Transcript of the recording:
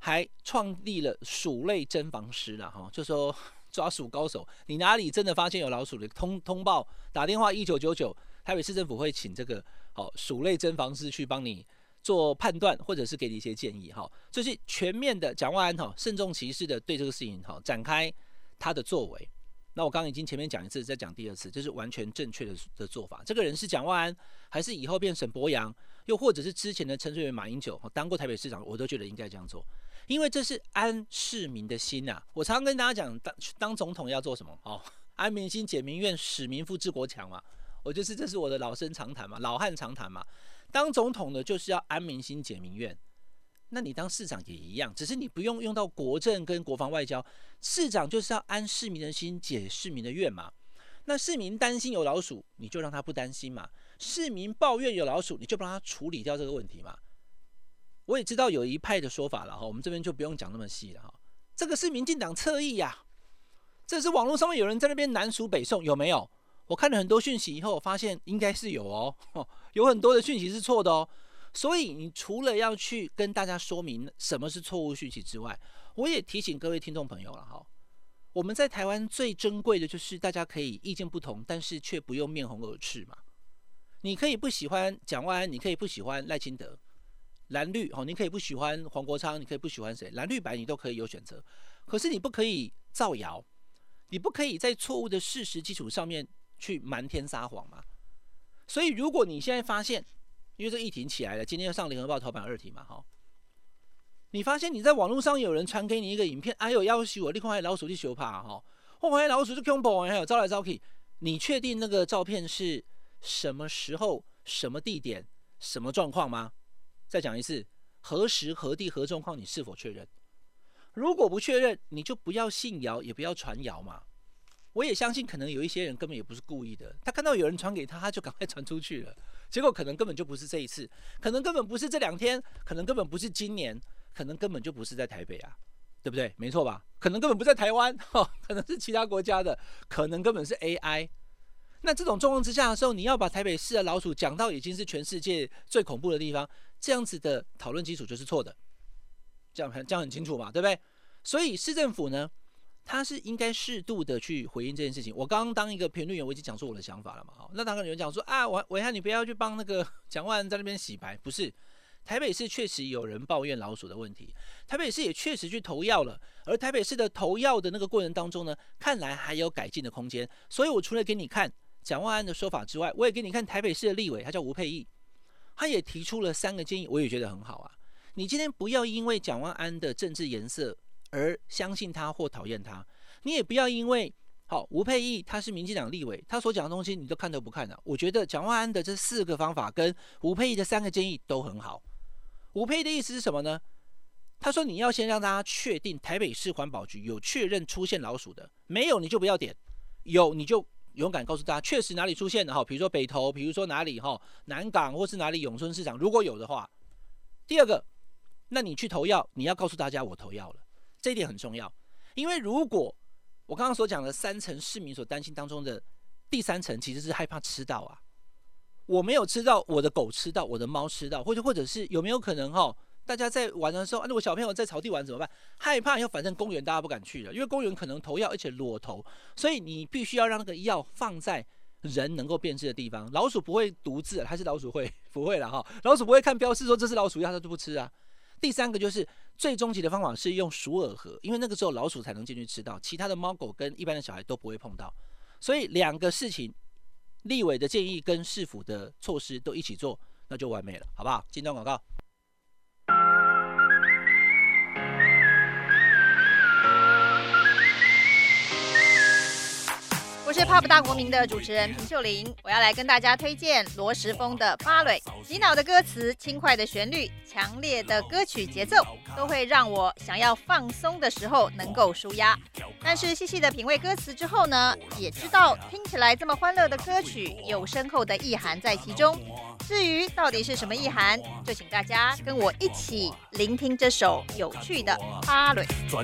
还创立了鼠类侦防师啦，就说抓鼠高手，你哪里真的发现有老鼠的通报，打电话1999，台北市政府会请这个鼠类侦防师去帮你做判断，或者是给你一些建议。就是全面的蒋万安慎重其事的对这个事情展开他的作为。那我刚刚已经前面讲一次，再讲第二次，这是完全正确的做法。这个人是蒋万安，还是以后变沈伯洋，又或者是之前的陈水扁、马英九当过台北市长，我都觉得应该这样做，因为这是安市民的心啊。我常常跟大家讲，当总统要做什么？安民心、解民怨、使民富、治国强嘛。这是我的老生常谈嘛，老汉常谈嘛。当总统的就是要安民心、解民怨。那你当市长也一样，只是你不用到国政跟国防外交，市长就是要安市民的心，解市民的怨嘛。那市民担心有老鼠，你就让他不担心嘛；市民抱怨有老鼠，你就帮他处理掉这个问题嘛。我也知道有一派的说法了，我们这边就不用讲那么细了。这个是民进党侧翼呀，这是网络上面有人在那边南属北宋，有没有？我看了很多讯息以后，发现应该是有有很多的讯息是错的所以你除了要去跟大家说明什么是错误讯息之外，我也提醒各位听众朋友了我们在台湾最珍贵的就是大家可以意见不同，但是却不用面红耳赤嘛。你可以不喜欢蒋万安，你可以不喜欢赖清德，蓝绿你可以不喜欢黄国昌，你可以不喜欢谁，蓝绿白你都可以有选择。可是你不可以造谣，你不可以在错误的事实基础上面去瞒天撒谎嘛。所以如果你现在发现，因为这议题起来了，今天要上联合报头版2题嘛你发现你在网络上有人传给你一个影片，哎呦要死我，你看老鼠你羞怕老鼠就恐怖还有招来招去，你确定那个照片是什么时候、什么地点、什么状况吗？再讲一次，何时何地何状况，你是否确认？如果不确认，你就不要信谣，也不要传谣嘛。我也相信，可能有一些人根本也不是故意的，他看到有人传给他，他就赶快传出去了。结果可能根本就不是这一次，可能根本不是这2天，可能根本不是今年，可能根本就不是在台北啊，对不对？没错吧？可能根本不在台湾，可能是其他国家的，可能根本是 AI。那这种状况之下的时候，你要把台北市的老鼠讲到已经是全世界最恐怖的地方，这样子的讨论基础就是错的，这样很清楚嘛，对不对？所以市政府呢，他是应该适度的去回应这件事情。我刚刚当一个评论员，我已经讲出我的想法了嘛。那当然有人讲说啊，伟汉你不要去帮那个蒋万安在那边洗白，不是。台北市确实有人抱怨老鼠的问题，台北市也确实去投药了，而台北市的投药的那个过程当中呢，看来还有改进的空间。所以我除了给你看蒋万安的说法之外，我也给你看台北市的立委，他叫吴沛憶，他也提出了3个建议，我也觉得很好啊。你今天不要因为蒋万安的政治颜色而相信他或讨厌他，你也不要因为吴沛憶他是民进党立委，他所讲的东西你都看都不看我觉得蒋万安的这4个方法跟吴沛憶的3个建议都很好。吴沛憶的意思是什么呢？他说你要先让大家确定台北市环保局有确认出现老鼠的，没有你就不要点，有你就勇敢告诉大家确实哪里出现的比如说北投，比如说哪里南港或是哪里永春市场，如果有的话。第二个，那你去投药，你要告诉大家我投药了，这一点很重要。因为如果我刚刚所讲的3层市民所担心当中的第3层，其实是害怕吃到啊，我没有吃到，我的狗吃到，我的猫吃到，或者是有没有可能大家在玩的时候，如果小朋友在草地玩怎么办？害怕以后反正公园大家不敢去了，因为公园可能投药而且裸投，所以你必须要让那个药放在人能够辨识的地方。老鼠不会毒字，还是老鼠会？不会啦老鼠不会看标示说这是老鼠药，它就不吃啊。第3个就是最终极的方法是用鼠耳盒，因为那个时候老鼠才能进去吃到，其他的猫狗跟一般的小孩都不会碰到。所以2个事情，立委的建议跟市府的措施都一起做，那就完美了，好不好？进段广告。 我是 Pop 大国民的主持人平秀玲，我要来跟大家推荐罗时丰的《芭蕾》。洗脑的歌词、轻快的旋律、强烈的歌曲节奏，都会让我想要放松的时候能够抒压。但是细细的品味歌词之后呢，也知道听起来这么欢乐的歌曲有深厚的意涵在其中。至于到底是什么意涵，就请大家跟我一起聆听这首有趣的芭蕾。